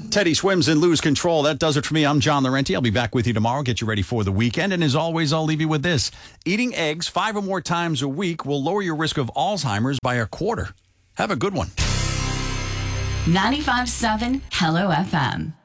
Teddy swims and lose control. That does it for me. I'm John Laurenti. I'll be back with you tomorrow. Get you ready for the weekend. And as always, I'll leave you with this. Eating eggs 5 or more times a week will lower your risk of Alzheimer's by 1/4. Have a good one. 95.7 Hello FM.